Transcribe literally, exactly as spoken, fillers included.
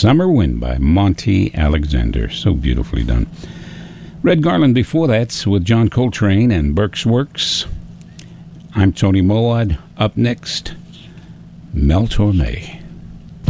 Summer Wind by Monty Alexander. So beautifully done. Red Garland before that with John Coltrane and Burke's Works. I'm Tony Moad. Up next, Mel Torme.